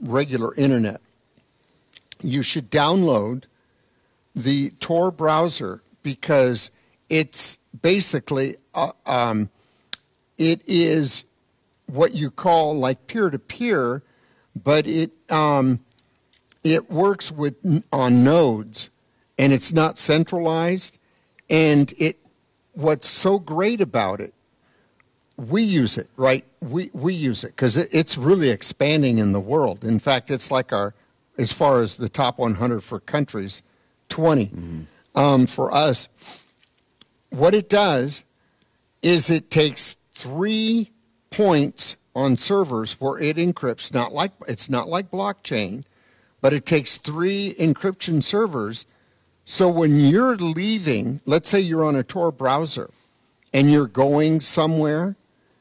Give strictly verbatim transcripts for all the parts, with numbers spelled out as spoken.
regular internet, you should download the Tor browser because it's basically uh, um, it is what you call like peer-to-peer, but it um, it works with on nodes, and it's not centralized. And it what's so great about it, we use it, right? We we use it because it, it's really expanding in the world. In fact, it's like our, as far as the top one hundred for countries, twenty. Mm-hmm. Um, for us, what it does is it takes three points on servers where it encrypts. Not like it's not like blockchain, but it takes three encryption servers. So when you're leaving, let's say you're on a Tor browser and you're going somewhere,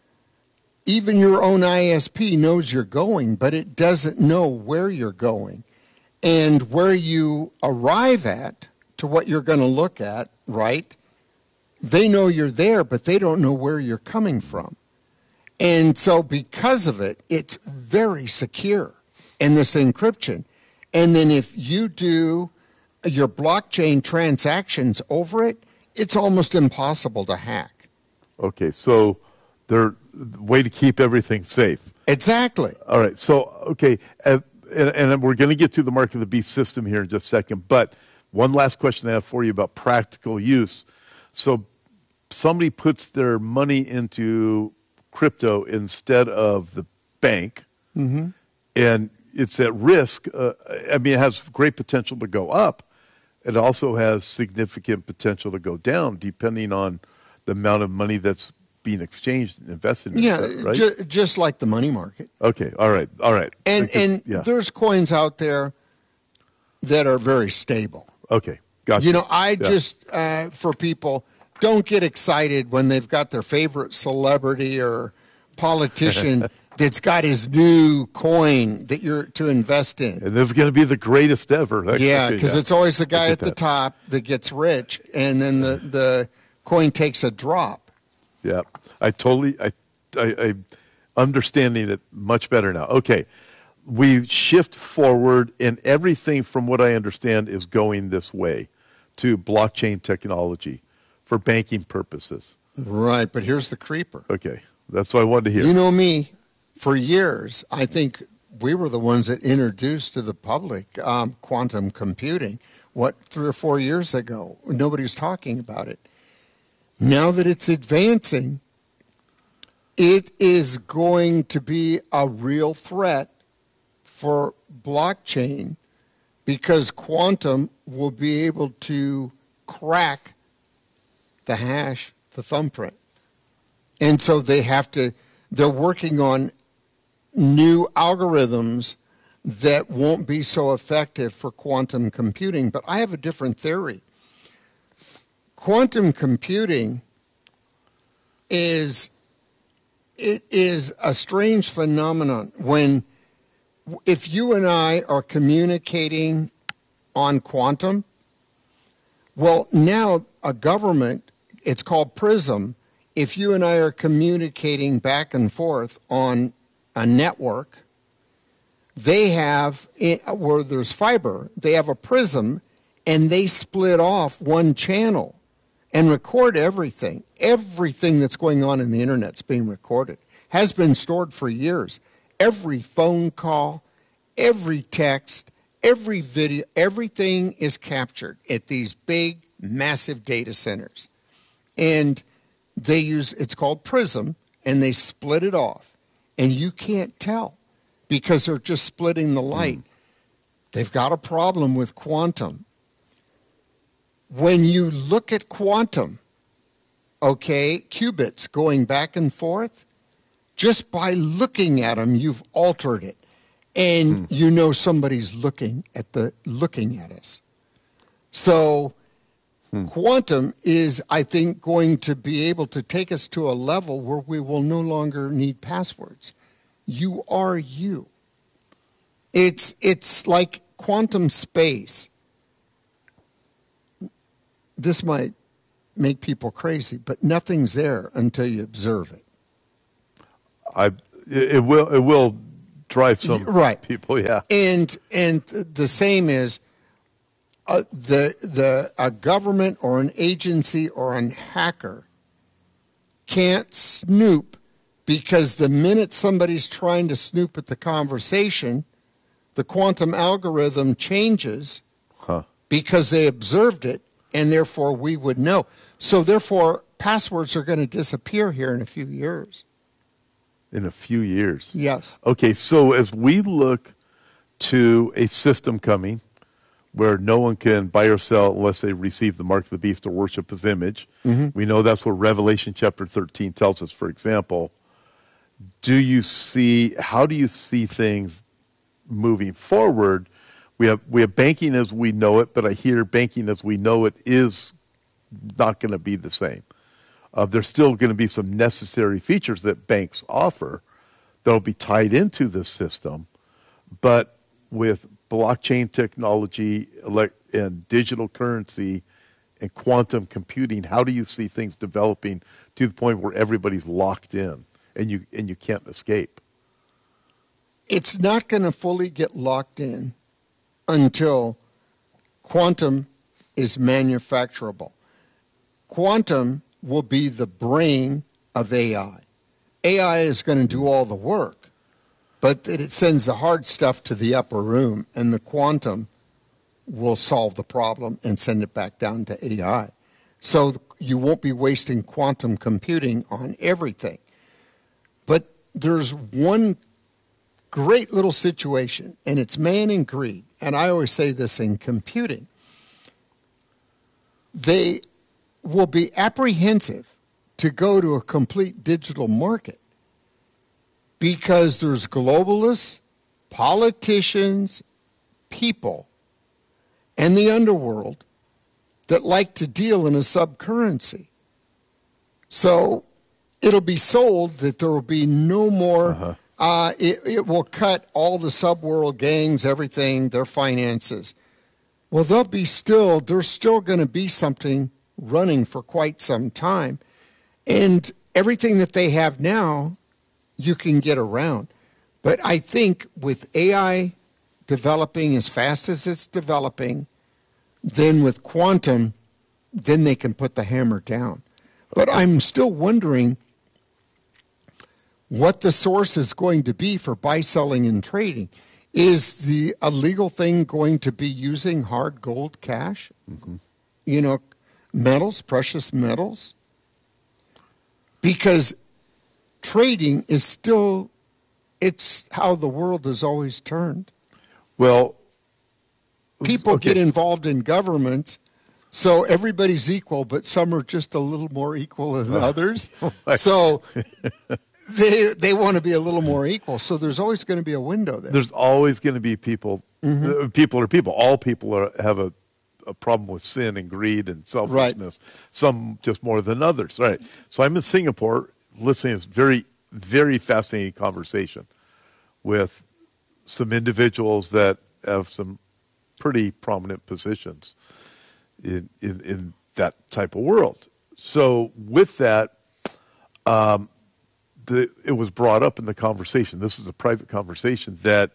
even your own I S P knows you're going, but it doesn't know where you're going. And where you arrive at to what you're going to look at, right? They know you're there, but they don't know where you're coming from. And so because of it, it's very secure in this encryption. And then if you do your blockchain transactions over it, it's almost impossible to hack. Okay, so they're the way to keep everything safe. Exactly. All right, so, okay, uh, and, and we're going to get to the mark of the beast system here in just a second, but one last question I have for you about practical use. So somebody puts their money into crypto instead of the bank, mm-hmm. and it's at risk. Uh, I mean, it has great potential to go up. It also has significant potential to go down depending on the amount of money that's being exchanged and invested in. Yeah, it, right? ju- just like the money market. Okay, all right, all right. And because, and yeah. there's coins out there that are very stable. Okay, gotcha. You know, I yeah. just, uh, for people, don't get excited when they've got their favorite celebrity or politician that's got his new coin that you're to invest in. And this is going to be the greatest ever. That's yeah, because yeah. it's always the guy at that. the top that gets rich, and then the, the coin takes a drop. Yeah, I totally, I, I, I understanding it much better now. Okay, we shift forward, and everything from what I understand is going this way to blockchain technology for banking purposes. Right, but here's the creeper. Okay, that's what I wanted to hear. You know me, for years, I think we were the ones that introduced to the public um, quantum computing, what, three or four years ago. Nobody was talking about it. Now that it's advancing, it is going to be a real threat for blockchain because quantum will be able to crack the hash, the thumbprint. And so they have to, they're working on new algorithms that won't be so effective for quantum computing. But I have a different theory. Quantum computing is, it is a strange phenomenon when, if you and I are communicating on quantum, well, now a government, it's called PRISM, if you and I are communicating back and forth on a network, they have, where there's fiber, they have a PRISM, and they split off one channel and record everything. Everything that's going on in the internet's being recorded, has been stored for years. Every phone call, every text, every video, everything is captured at these big, massive data centers. And they use, it's called PRISM, and they split it off. And you can't tell because they're just splitting the light. Mm. They've got a problem with quantum. When you look at quantum, okay, qubits going back and forth, just by looking at them, you've altered it. And mm. you know somebody's looking at the looking at us. So Hmm. quantum is, I think, going to be able to take us to a level where we will no longer need passwords. You are you. It's, it's like quantum space. This might make people crazy, but nothing's there until you observe it. I, it will, it will drive some right. people, yeah. And and the same is uh, the the a government or an agency or a hacker can't snoop, because the minute somebody's trying to snoop at the conversation, the quantum algorithm changes huh. because they observed it, and therefore we would know. So therefore, passwords are going to disappear here in a few years. In a few years. Yes. Okay, so as we look to a system coming where no one can buy or sell unless they receive the mark of the beast or worship his image, mm-hmm. we know that's what Revelation chapter thirteen tells us, for example. Do you see, how do you see things moving forward? We have, we have banking as we know it, but I hear banking as we know it is not going to be the same. Uh, there's still going to be some necessary features that banks offer that will be tied into this system. But with blockchain technology elect- and digital currency and quantum computing, how do you see things developing to the point where everybody's locked in and you and you can't escape? It's not going to fully get locked in until quantum is manufacturable. Quantum will be the brain of A I. A I is going to do all the work, but it sends the hard stuff to the upper room, and the quantum will solve the problem and send it back down to A I. So you won't be wasting quantum computing on everything. But there's one great little situation, and it's man and greed. And I always say this in computing. They will be apprehensive to go to a complete digital market because there's globalists, politicians, people, and the underworld that like to deal in a subcurrency. So it'll be sold that there will be no more, uh-huh. uh, it, it will cut all the subworld gangs, everything, their finances. Well, they'll be still, there's still going to be something running for quite some time. And everything that they have now, you can get around. But I think with A I developing as fast as it's developing, then with quantum, then they can put the hammer down. But I'm still wondering what the source is going to be for buy, selling, and trading. Is the a legal thing going to be using hard gold cash? Mm-hmm. You know, metals, precious metals? Because trading is still, it's how the world has always turned. Well, people okay. get involved in government, so everybody's equal, but some are just a little more equal than others. So they they want to be a little more equal. So there's always going to be a window there. There's always going to be people. Mm-hmm. Uh, people are people. All people are, have a, a problem with sin and greed and selfishness. Right. Some just more than others. Right. So I'm in Singapore listening to this very, very fascinating conversation with some individuals that have some pretty prominent positions in, in, in that type of world. So with that, um, the, it was brought up in the conversation. This is a private conversation that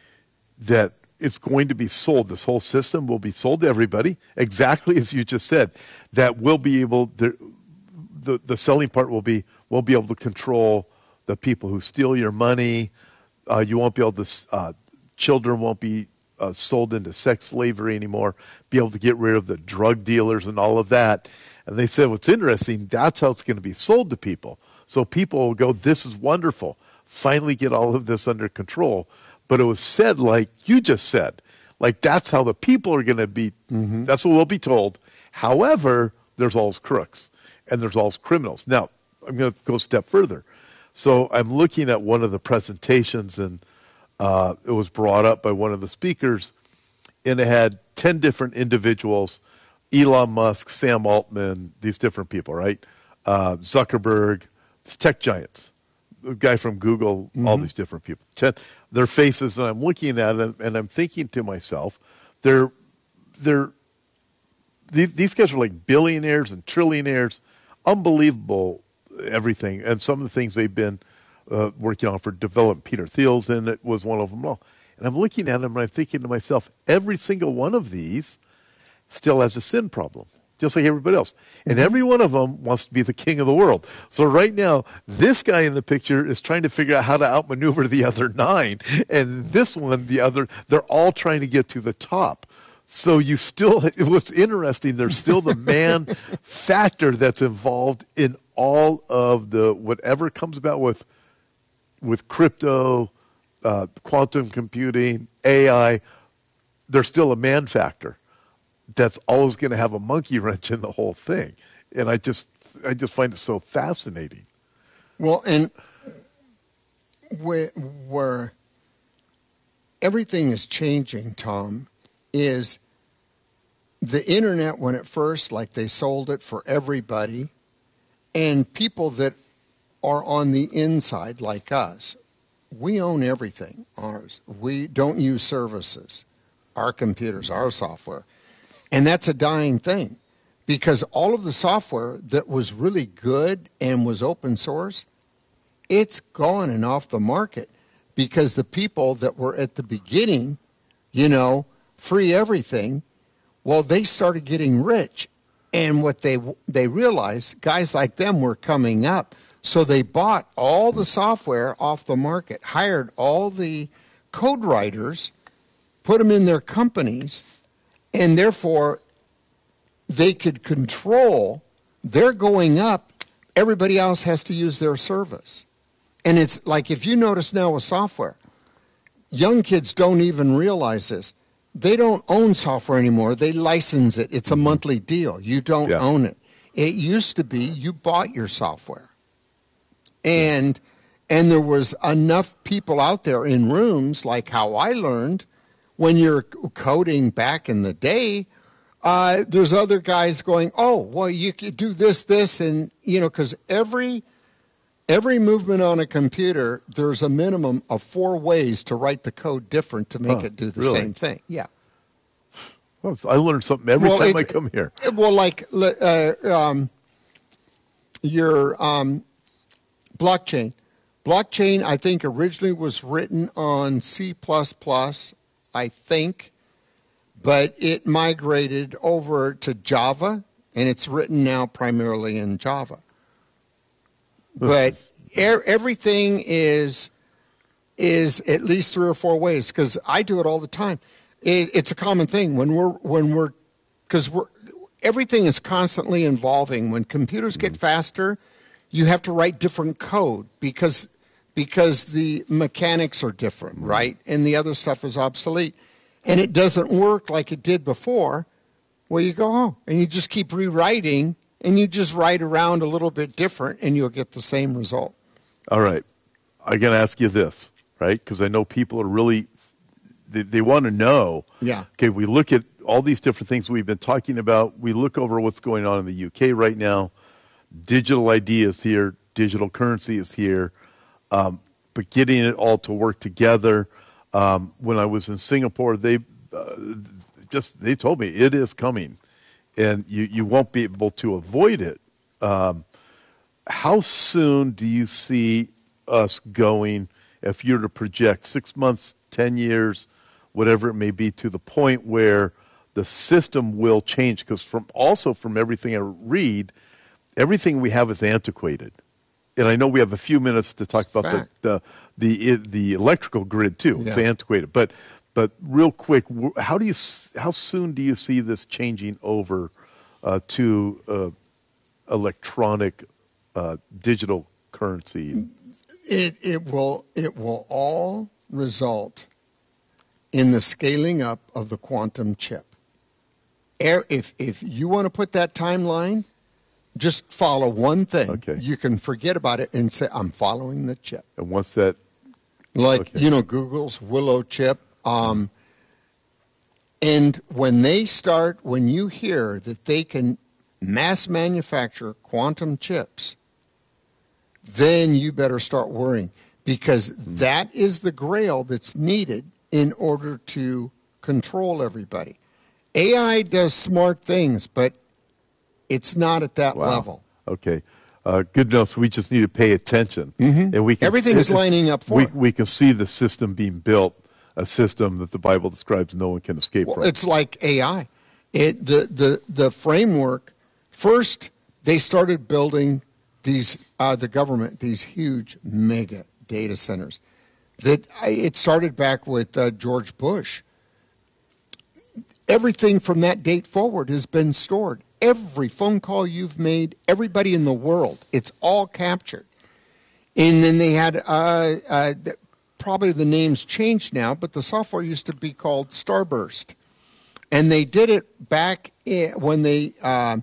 that it's going to be sold. This whole system will be sold to everybody, exactly as you just said. That we'll be able, the, the, the selling part will be, we'll be able to control the people who steal your money. Uh, you won't be able to, uh, children won't be uh, sold into sex slavery anymore, be able to get rid of the drug dealers and all of that. And they said, what's interesting, that's how it's going to be sold to people. So people will go, this is wonderful. Finally get all of this under control. But it was said like you just said. Like that's how the people are going to be. Mm-hmm. That's what we'll be told. However, there's always crooks and there's always criminals. Now, I'm going to go a step further. So I'm looking at one of the presentations, and uh, it was brought up by one of the speakers, and it had ten different individuals, Elon Musk, Sam Altman, these different people, right? Uh, Zuckerberg, tech giants, the guy from Google, mm-hmm. all these different people. Ten, their faces, and I'm looking at them, and I'm thinking to myself, they're, they're, these, these guys are like billionaires and trillionaires, unbelievable everything, and some of the things they've been uh, working on for development. Peter Thiel's in it was one of them all. And I'm looking at them and I'm thinking to myself, every single one of these still has a sin problem, just like everybody else. And mm-hmm. every one of them wants to be the king of the world. So right now, this guy in the picture is trying to figure out how to outmaneuver the other nine. And this one, the other, they're all trying to get to the top. So you still, what's interesting, there's still the man factor that's involved in all of the, whatever comes about with, with crypto, uh, quantum computing, A I, there's still a man factor that's always going to have a monkey wrench in the whole thing. And I just, I just find it so fascinating. Well, and where, where everything is changing, Tom, is the internet when it first, like they sold it for everybody, and people that are on the inside like us, we own everything, ours. We don't use services, our computers, our software. And that's a dying thing because all of the software that was really good and was open source, it's gone and off the market because the people that were at the beginning, you know, free everything, well, they started getting rich. And what they they realized, guys like them were coming up. So they bought all the software off the market, hired all the code writers, put them in their companies, and therefore they could control. They're going up. Everybody else has to use their service. And it's like if you notice now with software, young kids don't even realize this. They don't own software anymore. They license it. It's a monthly deal. You don't yeah. own it. It used to be you bought your software. And and there was enough people out there in rooms, like how I learned when you're coding back in the day, uh, there's other guys going, oh, well, you could do this, this, and, you know, because every, every movement on a computer, there's a minimum of four ways to write the code different to make huh, it do the really? same thing. Yeah. Well, I learn something every well, time I come here. Well, like uh, um, your um, blockchain. Blockchain, I think, originally was written on C plus plus, I think, but it migrated over to Java, and it's written now primarily in Java. But er, everything is is at least three or four ways, because I do it all the time. It, it's a common thing when we're when we're because we're everything is constantly evolving. When computers get faster, you have to write different code because because the mechanics are different, right? And the other stuff is obsolete. And it doesn't work like it did before. Well, you go home and you just keep rewriting and you just write around a little bit different and you'll get the same result. All right. I got to ask you this, right? Because I know people are really, they, they want to know. Yeah. Okay, we look at all these different things we've been talking about. We look over what's going on in the U K right now. Digital I D is here. Digital currency is here. Um, but getting it all to work together. Um, when I was in Singapore, they uh, just they told me it is coming, and you, you won't be able to avoid it. Um, how soon do you see us going, if you're to project six months, ten years, whatever it may be, to the point where the system will change? Because from also from everything I read, everything we have is antiquated. And I know we have a few minutes to talk about the, the the the electrical grid too. Yeah. It's antiquated, but but real quick, how do you how soon do you see this changing over uh, to uh, electronic uh, digital currency? It it will it will all result in the scaling up of the quantum chip. If if you want to put that timeline, just follow one thing. Okay. You can forget about it and say, I'm following the chip. And what's that? Like, okay. you know, Google's Willow chip. Um, and when they start, when you hear that they can mass manufacture quantum chips, then you better start worrying, because that is the grail that's needed in order to control everybody. A I does smart things, but it's not at that wow. level. Okay. Uh, good enough, so we just need to pay attention. Mm-hmm. And we can, Everything is lining up for we, it. We can see the system being built, a system that the Bible describes no one can escape Well, from. it's like A I. It, the, the, the framework, first they started building these, uh, the government, these huge mega data centers. That it started back with uh, George Bush. Everything from that date forward has been stored. Every phone call you've made, everybody in the world, it's all captured. And then they had, uh, uh, probably the name's changed now, but the software used to be called Starburst. And they did it back in, when they, uh,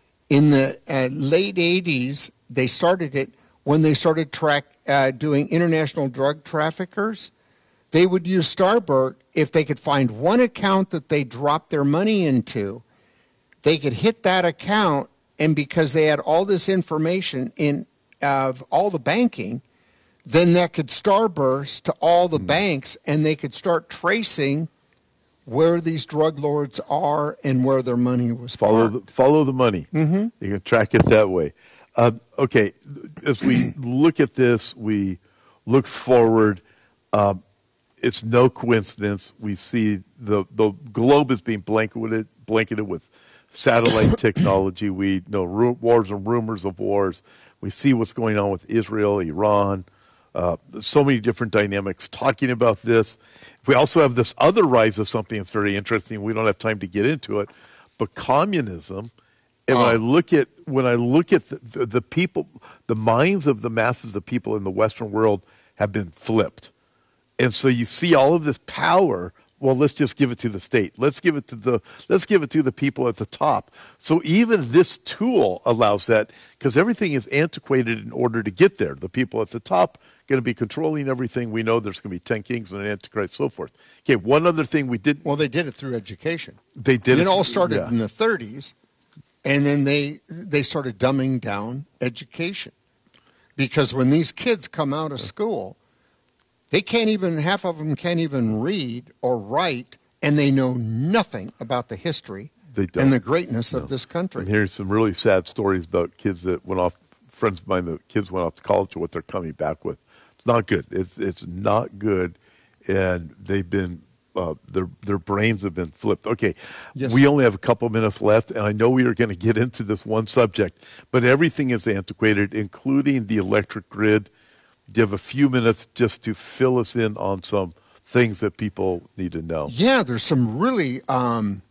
in the uh, late eighties, they started it when they started track uh, doing international drug traffickers. They would use Starburst if they could find one account that they dropped their money into. They could hit that account, and because they had all this information in of all the banking, then that could Starburst to all the mm-hmm. banks, and they could start tracing where these drug lords are and where their money was follow parked. the, follow the money. Mm-hmm. You can track it that way. Um, okay, as we look at this, we look forward. Um, it's no coincidence. We see the, the globe is being blanketed, blanketed with satellite technology. We know ru- wars and rumors of wars. We see what's going on with Israel, Iran, uh, so many different dynamics talking about this. We also have this other rise of something that's very interesting. We don't have time to get into it, but communism. And when I look at when I look at the, the, the people, the minds of the masses of people in the Western world have been flipped, and so you see all of this power. Well, let's just give it to the state. Let's give it to the let's give it to the people at the top. So even this tool allows that, because everything is antiquated in order to get there. The people at the top going to be controlling everything. We know there's going to be ten kings and an antichrist, so forth. Okay, one other thing we did. Well, they did it through education. They did. It, it all started yeah. in the thirties, and then they they started dumbing down education, because when these kids come out of school, they can't even, half of them can't even read or write, and they know nothing about the history they don't. and the greatness no. of this country. And here's some really sad stories about kids that went off, friends of mine, the kids went off to college, or what they're coming back with. It's not good. It's it's not good, and they've been, uh, their their brains have been flipped. Okay, yes. We only have a couple minutes left, and I know we are going to get into this one subject, but everything is antiquated, including the electric grid. Do you have a few minutes just to fill us in on some things that people need to know? Yeah, there's some really um,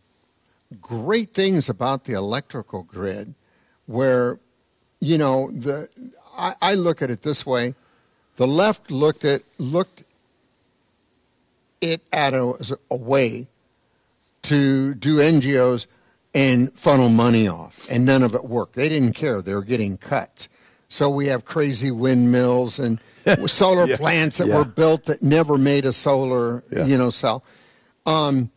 great things about the electrical grid where, you know, the I, I look at it this way. The left looked at looked it at a, as a way to do N G Os and funnel money off, and none of it worked. They didn't care. They were getting cuts. So we have crazy windmills and solar yeah, plants that yeah. were built that never made a solar, yeah. you know, cell. Um,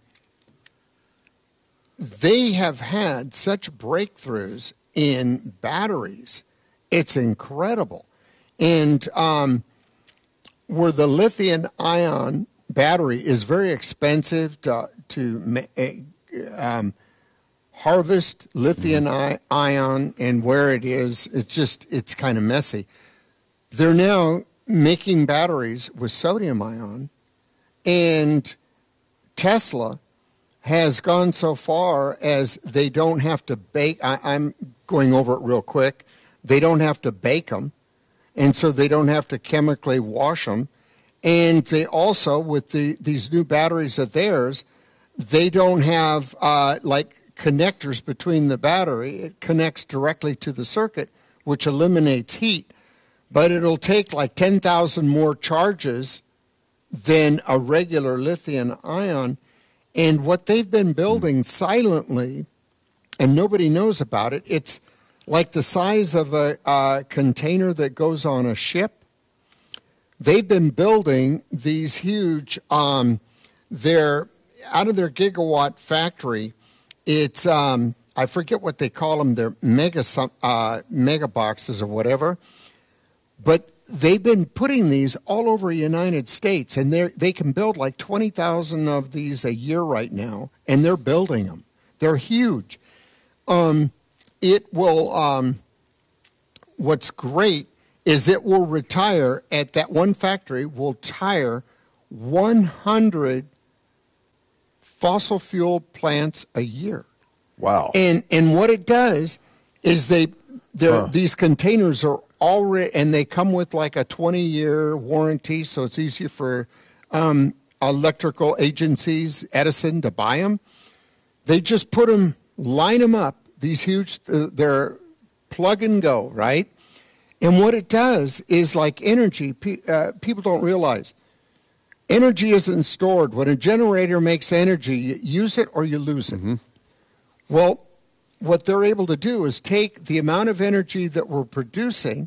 they have had such breakthroughs in batteries. It's incredible. And um, where the lithium ion battery is very expensive to, to um, harvest lithium mm-hmm. ion, and where it is, it's just, it's kind of messy. They're now making batteries with sodium ion, and Tesla has gone so far as they don't have to bake. I, I'm going over it real quick. They don't have to bake them, and so they don't have to chemically wash them. And they also, with the, these new batteries of theirs, they don't have uh, like connectors between the battery. It connects directly to the circuit, which eliminates heat. But it'll take like ten thousand more charges than a regular lithium ion. And what they've been building silently, and nobody knows about it, it's like the size of a, a container that goes on a ship. They've been building these huge, um, they're out of their gigawatt factory. It's, um, I forget what they call them, they're mega, uh, mega boxes or whatever. But they've been putting these all over the United States, and they they can build like twenty thousand of these a year right now, and they're building them. They're huge. Um, it will, um, what's great is it will retire, at that one factory, will retire one hundred fossil fuel plants a year. Wow. And and what it does is they huh. these containers are already, and they come with like a twenty-year warranty, so it's easier for um, electrical agencies, Edison, to buy them. They just put them, line them up, these huge, uh, they're plug and go, right? And what it does is like energy, pe- uh, people don't realize. Energy isn't stored. When a generator makes energy, you use it or you lose it. Mm-hmm. Well, what they're able to do is take the amount of energy that we're producing,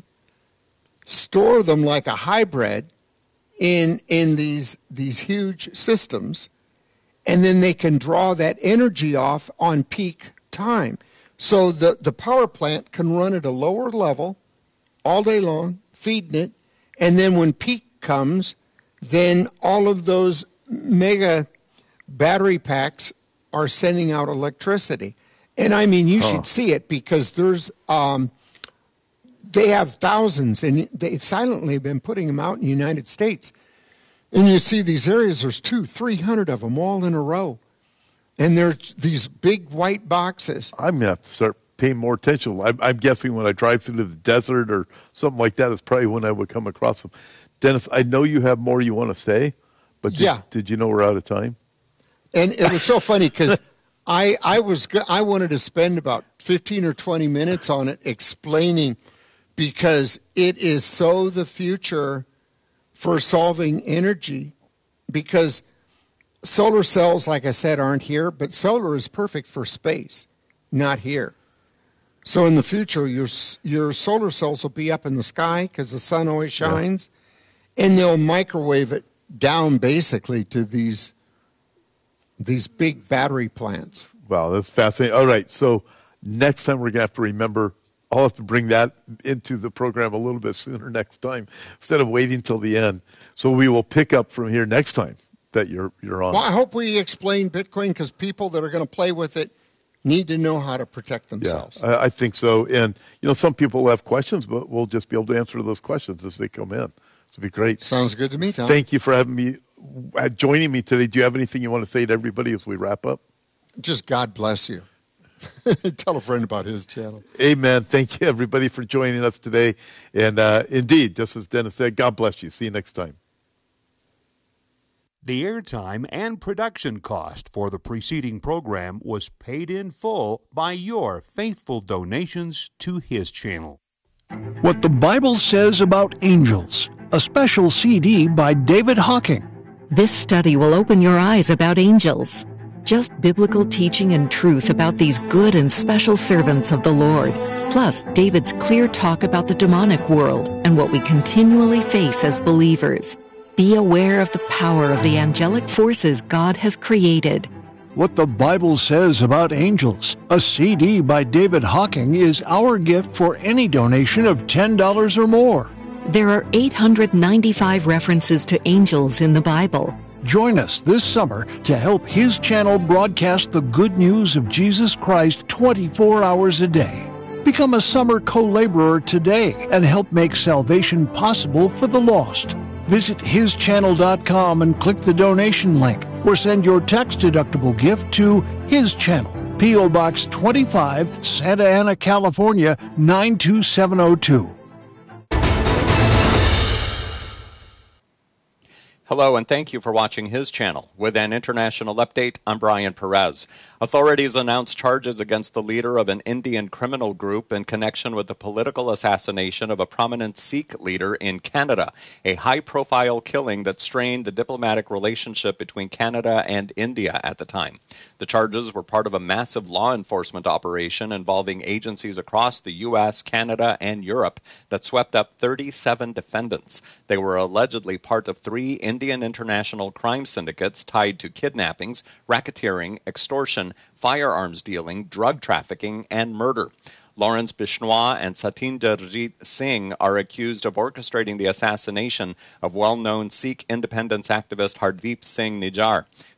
store them like a hybrid in in these these huge systems, and then they can draw that energy off on peak time. So the, the power plant can run at a lower level all day long, feeding it, and then when peak comes, then all of those mega battery packs are sending out electricity. And I mean, you huh. should see it, because there's, um, they have thousands, and they silently have been putting them out in the United States. And you see these areas, there's two, three hundred of them all in a row. And there's these big white boxes. I'm going to have to start paying more attention. I'm, I'm guessing when I drive through the desert or something like that is probably when I would come across them. Dennis, I know you have more you want to say, but did, yeah. did you know we're out of time? And it was so funny because I, I was I wanted to spend about fifteen or twenty minutes on it explaining, because it is so the future for solving energy, because solar cells, like I said, aren't here, but solar is perfect for space, not here. So in the future, your your solar cells will be up in the sky because the sun always shines, yeah. and they'll microwave it down basically to these these big battery plants. Wow, that's fascinating. All right, so next time we're going to have to remember, I'll have to bring that into the program a little bit sooner next time instead of waiting till the end. So we will pick up from here next time that you're you're on. Well, I hope we explain Bitcoin, because people that are going to play with it need to know how to protect themselves. Yeah, I think so. And, you know, some people have questions, but we'll just be able to answer those questions as they come in. It'll be great. Sounds good to me, Tom. Thank you for having me, joining me today. Do you have anything you want to say to everybody as we wrap up? Just God bless you. Tell a friend about his channel. Amen. Thank you, everybody, for joining us today. And uh, indeed, just as Dennis said, God bless you. See you next time. The airtime and production cost for the preceding program was paid in full by your faithful donations to his channel. What the Bible Says About Angels, a special C D by David Hocking. This study will open your eyes about angels. Just biblical teaching and truth about these good and special servants of the Lord. Plus, David's clear talk about the demonic world and what we continually face as believers. Be aware of the power of the angelic forces God has created. What the Bible Says About Angels, a C D by David Hocking, is our gift for any donation of ten dollars or more. There are eight hundred ninety-five references to angels in the Bible. Join us this summer to help his channel broadcast the good news of Jesus Christ twenty-four hours a day. Become a summer co-laborer today and help make salvation possible for the lost. Visit his channel dot com and click the donation link, or send your tax-deductible gift to his channel, P O Box twenty-five, Santa Ana, California, nine two seven oh two. Hello, and thank you for watching his channel. With an international update, I'm Brian Perez. Authorities announced charges against the leader of an Indian criminal group in connection with the political assassination of a prominent Sikh leader in Canada, a high-profile killing that strained the diplomatic relationship between Canada and India at the time. The charges were part of a massive law enforcement operation involving agencies across the U S, Canada, and Europe that swept up thirty-seven defendants. They were allegedly part of three Indian international crime syndicates tied to kidnappings, racketeering, extortion, firearms dealing, drug trafficking, and murder. Lawrence Bishnoi and Satinderjeet Singh are accused of orchestrating the assassination of well-known Sikh independence activist Hardeep Singh Nijjar, who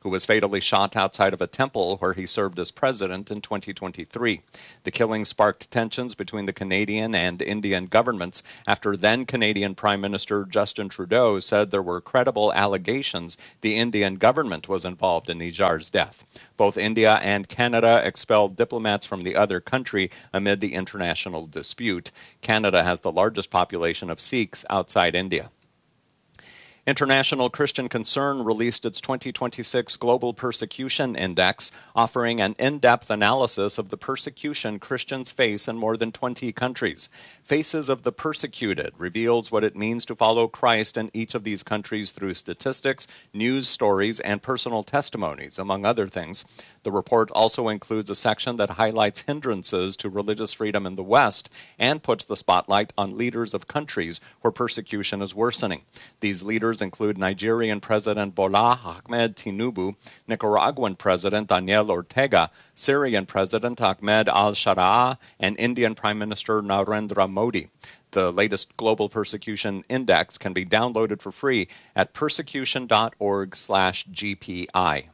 who was fatally shot outside of a temple where he served as president in twenty twenty-three. The killing sparked tensions between the Canadian and Indian governments after then Canadian Prime Minister Justin Trudeau said there were credible allegations the Indian government was involved in Nijjar's death. Both India and Canada expelled diplomats from the other country amid the international dispute. Canada has the largest population of Sikhs outside India. International Christian Concern released its twenty twenty-six Global Persecution Index, offering an in-depth analysis of the persecution Christians face in more than twenty countries. Faces of the Persecuted reveals what it means to follow Christ in each of these countries through statistics, news stories, and personal testimonies, among other things. The report also includes a section that highlights hindrances to religious freedom in the West and puts the spotlight on leaders of countries where persecution is worsening. These leaders include Nigerian President Bola Ahmed Tinubu, Nicaraguan President Daniel Ortega, Syrian President Ahmed al-Sharaa, and Indian Prime Minister Narendra Modi. The latest Global Persecution Index can be downloaded for free at persecution dot org slash G P I.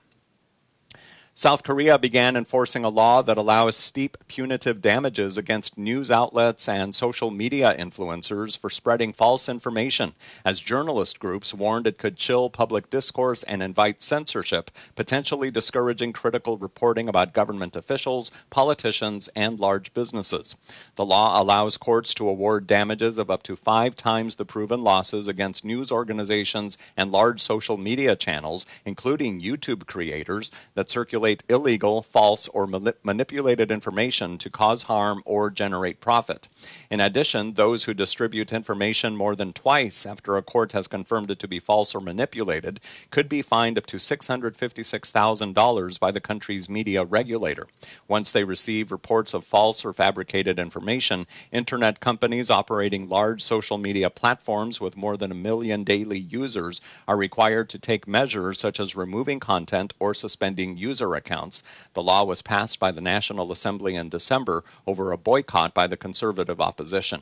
South Korea began enforcing a law that allows steep punitive damages against news outlets and social media influencers for spreading false information, as journalist groups warned it could chill public discourse and invite censorship, potentially discouraging critical reporting about government officials, politicians, and large businesses. The law allows courts to award damages of up to five times the proven losses against news organizations and large social media channels, including YouTube creators, that circulate illegal, false, or manipulated information to cause harm or generate profit. In addition, those who distribute information more than twice after a court has confirmed it to be false or manipulated could be fined up to six hundred fifty-six thousand dollars by the country's media regulator. Once they receive reports of false or fabricated information, internet companies operating large social media platforms with more than a million daily users are required to take measures such as removing content or suspending user accounts. The law was passed by the National Assembly in December over a boycott by the conservative opposition.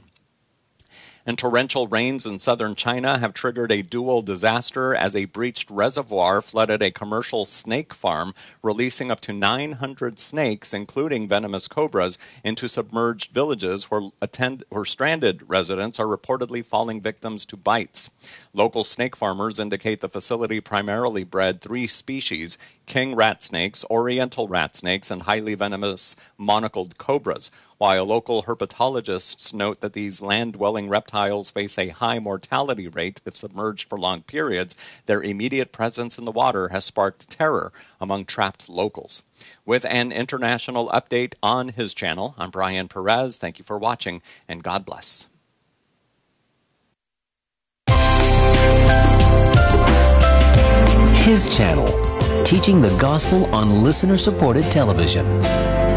And torrential rains in southern China have triggered a dual disaster as a breached reservoir flooded a commercial snake farm, releasing up to nine hundred snakes, including venomous cobras, into submerged villages where, attend, where stranded residents are reportedly falling victims to bites. Local snake farmers indicate the facility primarily bred three species: king rat snakes, oriental rat snakes, and highly venomous monocled cobras. While local herpetologists note that these land-dwelling reptiles face a high mortality rate if submerged for long periods, their immediate presence in the water has sparked terror among trapped locals. With an international update on his channel, I'm Brian Perez. Thank you for watching, and God bless. His channel, teaching the gospel on listener-supported television.